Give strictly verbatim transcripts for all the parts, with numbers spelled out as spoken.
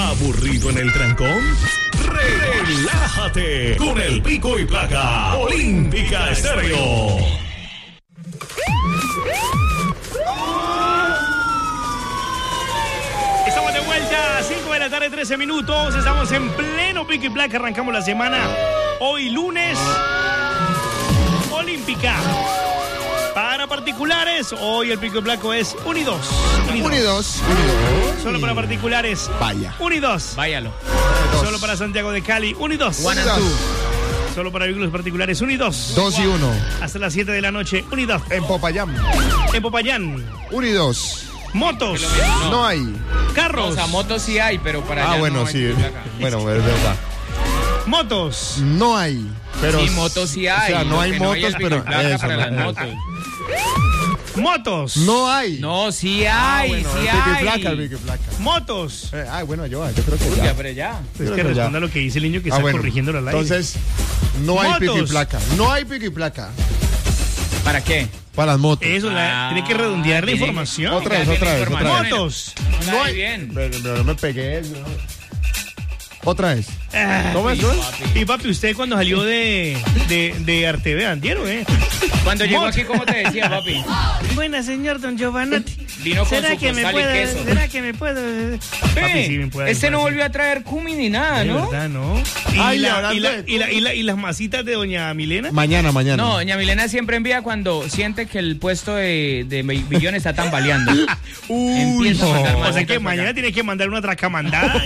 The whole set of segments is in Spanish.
¿Aburrido en el trancón? Relájate con el pico y placa Olímpica Estéreo. Estamos de vuelta, cinco de la tarde, trece minutos. Estamos en pleno pico y placa. Arrancamos la semana. Hoy lunes, Olímpica. Para particulares, hoy el pico y placo es uno y dos. uno y dos. Solo para particulares. Vaya. uno y dos. Váyalo. Solo para Santiago de Cali, uno y dos. One and two. Solo para vehículos particulares, uno y dos. Dos y uno. Hasta las siete de la noche, uno y dos. En Popayán. En Popayán. Uno y dos. Motos. No, no hay. Carros. O sea, motos sí hay, pero para Ah, allá bueno, no hay sí. placa. Bueno, es verdad. Motos. No hay. Pero, Sí, motos sí hay. O sea, no lo hay que motos, es pico y pero. placa Eso, para no, las no. motos. Motos. No hay. No, sí hay, bueno, sí el pico y hay. placa, el pico y placa. Motos. Eh, ay, bueno, yo, yo creo que Uy, ya. ya, pero ya. Es creo que que responda ya. lo que dice el niño que Ah, está bueno. corrigiéndolo al aire. Entonces, no hay pico y Motos. placa. No hay pico y placa. ¿Para qué? Para las motos. Eso, la- Ah, tiene que redondear la tiene que- información. Otra vez, Tiene otra vez, información. otra vez. Motos. No, No hay hay. bien. Pero, pero no me pegué. no. Otra vez. Ah, ¿Cómo es eso? y papi, usted cuando salió de, de, de Arteve Andiero, ¿eh? Cuando llegó Mot- aquí, ¿cómo te decía, papi? Buena, señor Don Giovanotti. Vino con ¿Será su que me costal y puede? queso. ¿Será que me puede? Papi, sí me puede. Este no puede, volvió a traer cumi ni nada, sí. De ¿no? verdad, ¿no? Y, Ay, la, hablando y, la, de y, la, y, la, y las masitas de doña Milena. Mañana, mañana. No, doña Milena siempre envía cuando siente que el puesto de, de Billón está tambaleando. Uy, Empieza a mandar o sea masitas que para mañana allá. tiene que mandar una tracamandada.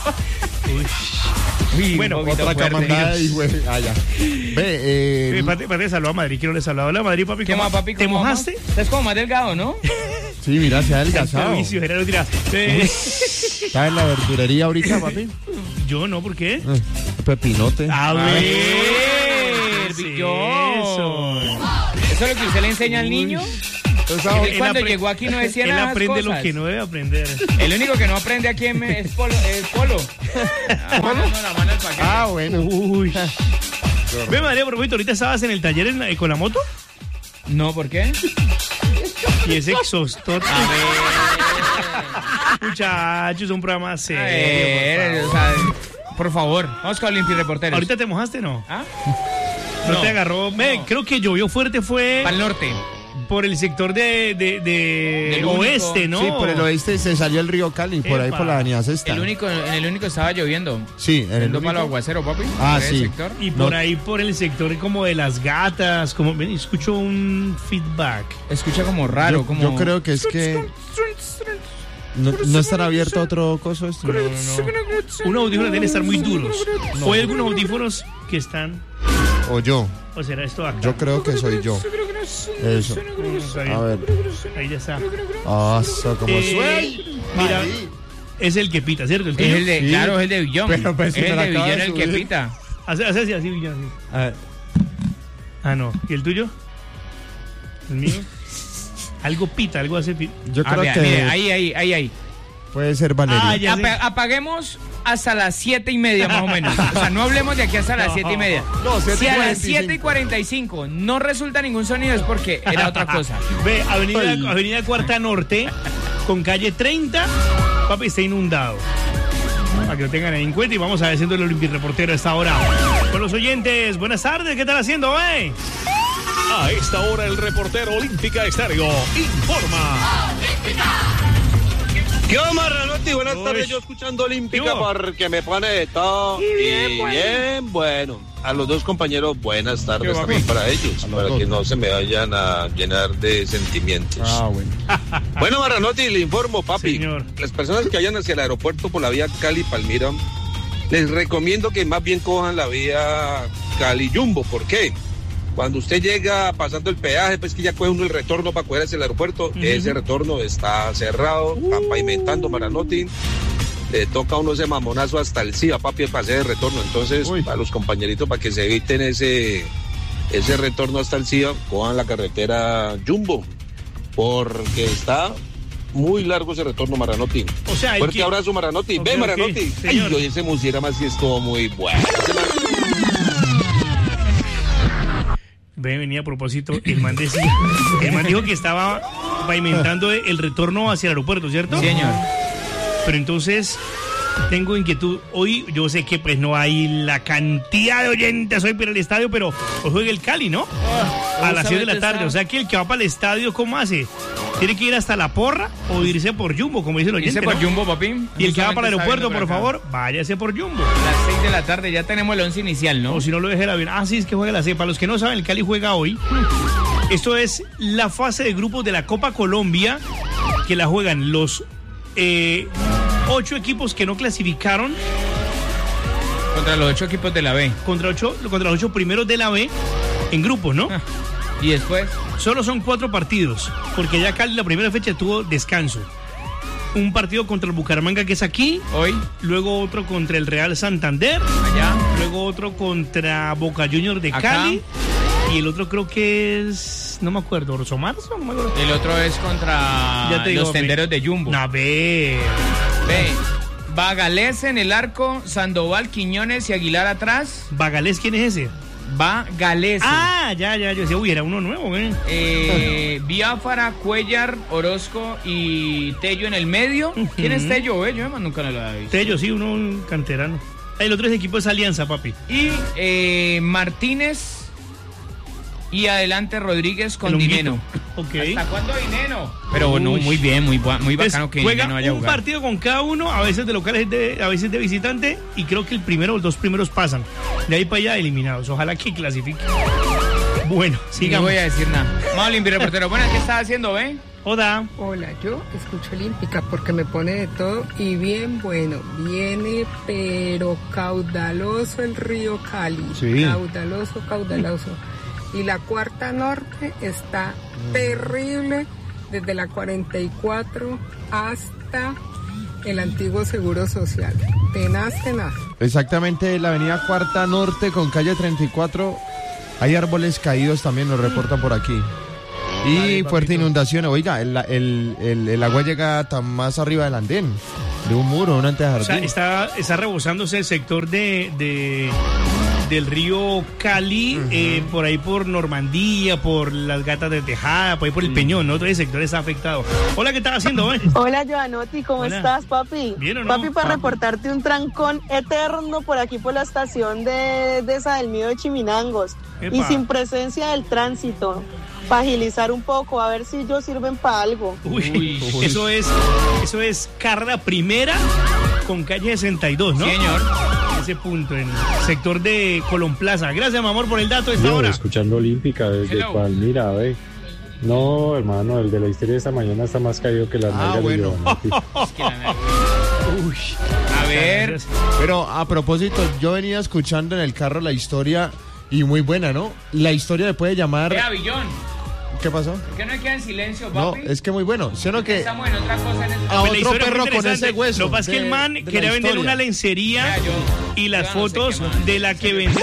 Uy, Bueno, un poquito Otra fuerte. camandada y güey. Ah, ya. Ve, eh. Pate, pate, saludó a Madrid, quiero le saludar. Hola, Madrid, papi. ¿Qué ¿cómo- más, papi? ¿Te ¿Cómo mojaste? vamos? Estás como más delgado, ¿no? Sí, mira, se ha adelgazado. Vicio, Gerardo, tira. Eh, ¿Está en la verdurería ahorita, papi? yo no, ¿por qué? Eh, Pepinote. A ver, ver, ¿qué es Billón. eso? ¿Eso es lo que usted le enseña al niño? Entonces, Él ahora- Él cuando apre- llegó aquí no decía Él nada de esas aprende cosas. lo que no debe aprender. El único que no aprende aquí en es Polo. Es Polo. La mano, no, la mano del paquete. Ah, bueno. Uy. Ve, María, a propósito, ¿ahorita estabas en el taller en la- con la moto? No, ¿por qué? Y ese exhaustor. Muchachos, un programa A serio. ver, por o favor. sea, por favor, vamos con Olimpi Reporteros. ¿Ahorita te mojaste no? ¿Ah? No, No. te agarró. Ve, No. creo que llovió fuerte fue Para el norte. por el sector de, de, de Del único. oeste, ¿no? Sí, por el oeste se salió el río Cali, por ahí Epa. por la avenida Sexta. El único, en el único estaba lloviendo. Sí, en el El palo único. aguacero, papi. Ah, por ese sí. sector. Y por No. ahí, por el sector como de las gatas, como ven, escucho un feedback. Escucha como raro, Yo, como... yo creo que es que no, no estará abierto otro coso esto. Unos audífonos deben estar muy duros. O hay algunos audífonos que están. O yo. O será esto acá. Yo creo que soy yo. Eso. Mm, está bien. A ver. Ahí ya está. Ah, eso como Eh, suena. mira, Ahí. es el que pita, ¿cierto? El Es tuyo. el de, Sí. Claro, es el de Billón. Pero, pues, es me el la de acaba Billón de el que subir. pita. Hace, hace así, así, Villán, así. A ver. Ah, no. ¿Y el tuyo? ¿El mío? Algo pita, algo hace pita. Yo Ah, creo vea, que mire, ahí, ahí, ahí, ahí. puede ser Valeria. Ah, ya sé. Apa- apaguemos hasta las siete y media más o menos. O sea, no hablemos de aquí hasta las siete y media. No, siete y Si a las cuarenta y cinco. siete y cuarenta y cinco no resulta ningún sonido es porque era otra cosa. Ve, avenida, Ay. avenida Cuarta Norte, con calle treinta, papi, está inundado. Para que lo tengan ahí en cuenta y vamos a ver haciendo el Olympic Reportero a esta hora. Con los oyentes, buenas tardes, ¿qué están haciendo, eh? A esta hora el reportero Olímpica Estéreo informa. ¿Qué onda, Marranotti? Buenas Uy. tardes, yo escuchando ¿Qué Olímpica hubo? porque me pone de todo. Y bien, Y bueno. bien, bueno. A los dos compañeros, buenas tardes ¿Qué, también papi? para ellos, los para dos. que no se me vayan a llenar de sentimientos. Ah, bueno. Bueno, Marranotti, le informo, papi. Señor. Las personas que vayan hacia el aeropuerto por la vía Cali-Palmira, les recomiendo que más bien cojan la vía Cali-Jumbo. ¿Por qué? Cuando usted llega pasando el peaje, pues que ya coge uno el retorno para coger hacia el aeropuerto, ese retorno está cerrado, están pavimentando Maranotti. Le toca a uno ese mamonazo hasta el C I A, papi, el pase de retorno. Entonces, Uy. para los compañeritos, para que se eviten ese, ese retorno hasta el C I A, cojan la carretera Jumbo, porque está muy largo ese retorno, Maranotti. O sea, el Fuerte que- abrazo, Maranotti. Ok, Ve, ok, Maranotti. señor. Ay, hoy ese musiera sí estuvo muy bueno. Ese man- Ve, venía a propósito, el man decía, el man dijo que estaba pavimentando el retorno hacia el aeropuerto, ¿cierto? Sí, señor. Pero entonces, tengo inquietud. Hoy yo sé que pues no hay la cantidad de oyentes hoy para el estadio, pero hoy juega el Cali, ¿no? Oh, a las seis de la tarde. Está... O sea que el que va para el estadio, ¿cómo hace? ¿Tiene que ir hasta la porra o irse por Jumbo, como dice el oyente? Irse por ¿no? Jumbo, papi. Y el que va para el aeropuerto, por favor, váyase por Jumbo. A las seis de la tarde ya tenemos el once inicial, ¿no? O si no lo deje el avión. Ah, sí, es que juega a las seis. Para los que no saben, el Cali juega hoy. Esto es la fase de grupos de la Copa Colombia, que la juegan los eh, ocho equipos que no clasificaron. Contra los ocho equipos de la B. Contra, ocho, contra los ocho primeros de la B en grupos, ¿no? Ah, y después... Solo son cuatro partidos, porque ya Cali la primera fecha tuvo descanso. Un partido contra el Bucaramanga, que es aquí. Hoy. Luego otro contra el Real Santander. Allá. Luego otro contra Boca Juniors de Acá. Cali. Y el otro creo que es... No me acuerdo, ¿Orso Marzo? No me acuerdo. El otro es contra Ya te digo, los tenderos de Jumbo. A ver. Ve. Bagalés en el arco, Sandoval, Quiñones y Aguilar atrás. ¿Bagalés quién es ese? Bagalés. Ah, ya, ya, yo decía, uy, era uno nuevo, ¿eh? Eh, Biafara, Cuellar, Orozco y Tello en el medio. Uh-huh. ¿Quién es Tello? Eh? Yo además nunca lo había visto. Tello, sí, uno canterano. El otro es equipo es Alianza, papi. Y eh, Martínez y adelante Rodríguez con Dineno. Okay. ¿Hasta cuándo Dineno? Pero bueno, muy bien, muy, muy bacano que juega Dineno haya un jugado. partido con cada uno, a veces de locales, de, a veces de visitante, y creo que el primero o los dos primeros pasan. De ahí para allá eliminados. Ojalá que clasifique. Bueno, sigamos. No voy a decir nada. Vamos, Olímpico reportero. Bueno, ¿qué estás haciendo, ve? Hola. Hola, yo escucho Olímpica porque me pone de todo y bien bueno. Viene pero caudaloso el río Cali. Sí. Caudaloso, caudaloso. Y la cuarta norte está terrible desde la cuarenta y cuatro hasta el antiguo Seguro Social. Tenaz, tenaz. Exactamente, la avenida Cuarta Norte con calle treinta y cuatro. Hay árboles caídos también, nos reportan por aquí. Y Vale, fuerte papito. inundación. Oiga, el, el, el, el agua llega tan más arriba del andén, de un muro, un antejardín. O sea, está, está rebosándose el sector de, de del río Cali, uh-huh. eh, por ahí por Normandía, por las Gatas de Tejada, por ahí por el uh-huh. Peñón, ¿no? Todo ese sector está afectado. Hola, ¿qué estás haciendo, eh? Hola, Joanotti, ¿cómo Hola. estás, papi? ¿Bien o no? Papi, para Papi. reportarte un trancón eterno por aquí por la estación de, de esa del mío de Chiminangos. Epa. Y sin presencia del tránsito. Para agilizar un poco, a ver si ellos sirven para algo. Uy, Uy. eso es, eso es Carla Primera con calle sesenta y dos, ¿no? Sí, señor. Ese punto, en el sector de Colón Plaza. Gracias, mi amor, por el dato de esta Yo, hora. escuchando Olímpica desde Hello. Palmira, ve. No, hermano, el de la historia de esta mañana está más caído que las Ah, nalgas bueno. de Giovanni. Es que la- Uy. A ver. Pero a propósito, yo venía escuchando en el carro la historia y muy buena, ¿no? La historia le puede llamar... Vea, Billón. ¿Qué pasó? ¿Por qué no queda en silencio, No, papi? es que muy bueno. ¿Sí o no que Estamos en otra cosa en este a Pues la otro historia fue perro con interesante. ese hueso? Lo que pasa es que de- el man de la quería vender historia. una lencería Vea, yo- y las yo no sé fotos qué más. de la que vende.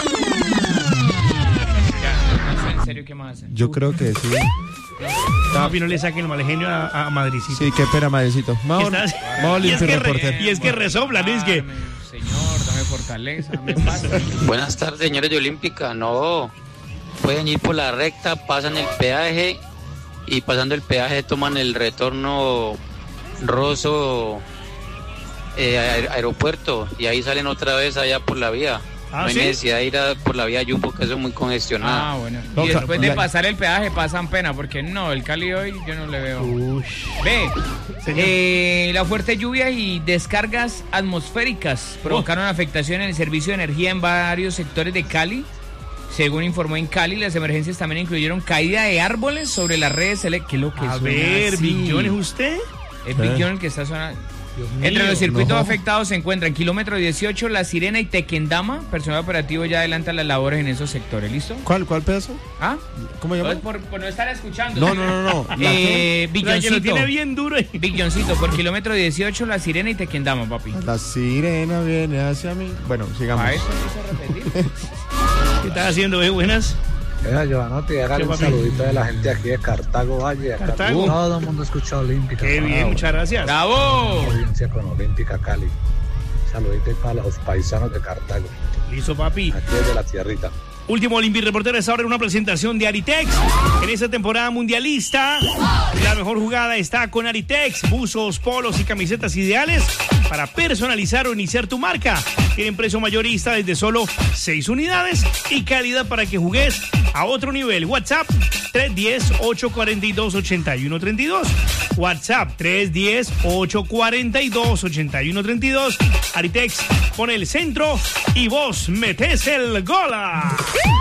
Ya, no sé en serio qué más hacer. Yo creo que sí. Papi, no le saquen el mal genio a, a Madricito. Sí, qué pena, madrecito. Vamos, Estás- vamos y, es que re- reporter. y es que resopla, ¿no? Es que... Dame, Señor, dame fortaleza, dame paz. Buenas tardes, señores de Olímpica. No, pueden ir por la recta, pasan el peaje y pasando el peaje toman el retorno Rosso eh, aer- aeropuerto y ahí salen otra vez allá por la vía. Ah, no hay ¿sí? necesidad de ir a- por la vía Yumbo, que eso es muy congestionada. Ah, bueno. No, Y después de la- pasar el peaje pasan pena, porque no, el Cali hoy yo no le veo. Uy. Ve, Señor. eh, la fuerte lluvia y descargas atmosféricas provocaron afectación en el servicio de energía en varios sectores de Cali. Según informó en Cali, las emergencias también incluyeron caída de árboles sobre las redes eléctricas. ¿Qué es lo que A suena ver, así? Billón, ¿es usted? Es Billón el que está sonando. Entre los circuitos no. afectados se encuentran kilómetro dieciocho, La Sirena y Tequendama. Personal operativo ya adelanta las labores en esos sectores. ¿Listo? ¿Cuál, cuál pedazo? ¿Ah? ¿Cómo se llama? Por, por no estar escuchando. No, no, no, no. ¿La Eh, La que lo Billoncito. tiene bien duro. ahí. Billoncito, por kilómetro dieciocho, La Sirena y Tequendama, papi. La sirena viene hacia mí. Bueno, sigamos. A eso no hizo repetir. ¿Qué estás haciendo, eh? Buenas. Mira, Giovanotti, hágale ¿Qué, un papi? saludito de la gente aquí de Cartago Valle. Acá Cartago. todo el mundo escucha Olímpica. Qué bien, Bravo. muchas gracias. ¡Bravo! Audiencia con Olímpica Cali. Saludito para los paisanos de Cartago. Listo, papi. Aquí desde la tierrita. Último Olympic Reportero es ahora una presentación de Aritex. En esta temporada mundialista, la mejor jugada está con Aritex. Buzos, polos y camisetas ideales para personalizar o iniciar tu marca. Tienen precio mayorista desde solo seis unidades y calidad para que jugues a otro nivel. WhatsApp tres uno cero, ocho cuatro dos, ocho uno tres dos. WhatsApp tres uno cero, ocho cuatro dos, ocho uno tres dos. Aritex pone el centro y vos metés el gola.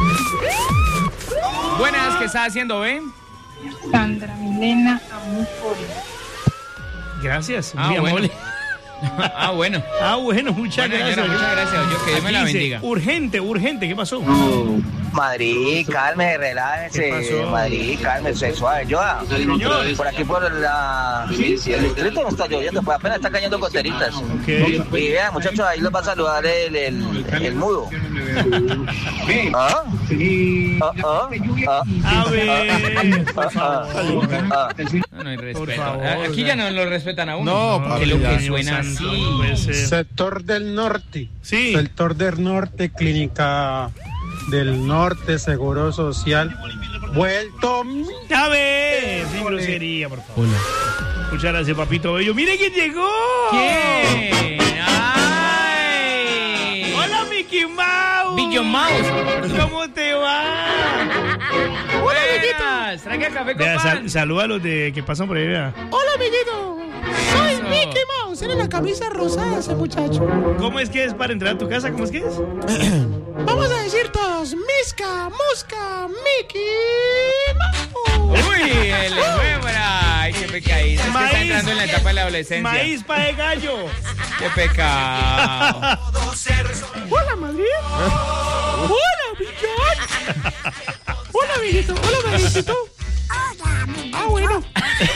Buenas, ¿qué estás haciendo, ve? Sandra Milena Amufori. Gracias, Ah, muy bueno. amable. Ah, bueno. Ah, bueno, muchas Bueno, gracias. señora, muchas gracias. Dios, que Dios me Aquí la dice, bendiga. urgente, urgente, ¿qué pasó? Madrid, cálmese, relájese. ¿Qué pasó? Madrid, cálmese, suave. Yo, Señor. por aquí por la. El distrito no está lloviendo, pues apenas está cayendo goteritas. Ok. Y vean, muchachos, ahí los va a saludar el, el, el mudo. ¿Ah? ¿Ah? ¿Ah? ¿Ah? A ver, por ¿Ah? favor. ¿Ah? No, no hay Por respeto. favor, Aquí o ya sea. no lo respetan a uno. No, que papi, lo que Dios suena santo, así. no puede ser. Sector del norte. Sí. Sector del norte, clínica del norte, seguro social. Vuelto. A ver, sin grosería, por favor. Muchas gracias, papito bello. ¡Mire quién llegó! ¿Quién? ¡Ay! ¡Hola, Mickey Mouse! Mickey Mouse. ¿Cómo te va? Hola, amiguitos. Traiga café con Vea, sal, pan. saluda a los de que pasan por ahí, vea. Hola, amiguito. Soy Eso. Mickey Mouse. Tiene la camisa rosada ese muchacho. ¿Cómo es que es para entrar a tu casa? ¿Cómo es que es? Vamos a decir todos: Misca, Musca, Mickey Mouse. Uy, el huevra. Ay, qué pecadito. Es que está entrando en la etapa de la adolescencia. Maíz pa' de gallo. Qué pecado. Hola, Madrid. Hola, Millón. Hola, amiguito. Hola, amiguito. Ah, bueno.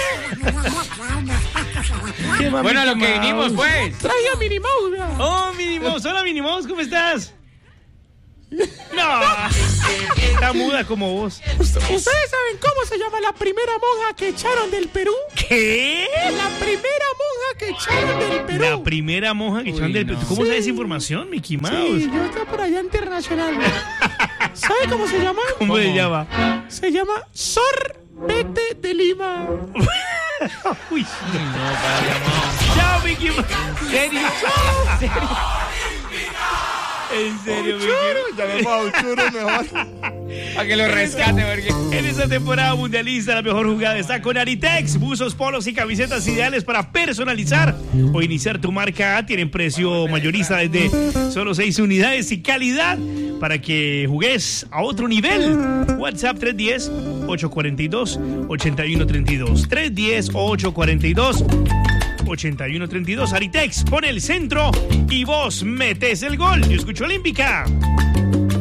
¿Qué más, Bueno, a lo Mickey que Mouse? vinimos, pues. Trae a Minnie Mouse, vea. Oh, Minnie Mouse. Hola, Minnie Mouse, ¿cómo estás? No, está muda como vos. ¿Ustedes saben cómo se llama la primera monja que echaron del Perú? ¿Qué? La primera monja que echaron del Perú. La primera monja que echaron Uy, del... no. ¿Cómo Sí. sabes esa información, Mickey Mouse? Sí, yo estoy por allá internacional. ¿Sabe cómo se llama? ¿Cómo se ¿Cómo? llama? Se llama Sorbete de Lima. Uy, No, padre, no. chao, Mickey Mouse. ¿Serio? En serio, Mickey Churo, llamemos a un churo mejor. Para que lo rescate, porque... En esta temporada mundialista, la mejor jugada está con Aritex. Buzos, polos y camisetas ideales para personalizar o iniciar tu marca. Tienen precio mayorista desde solo seis unidades y calidad para que jugues a otro nivel. WhatsApp tres uno cero, ocho cuatro dos, ocho uno tres dos. tres uno cero, ocho cuatro dos, ocho uno tres dos. Aritex pone el centro y vos metes el gol. Yo escucho Olímpica.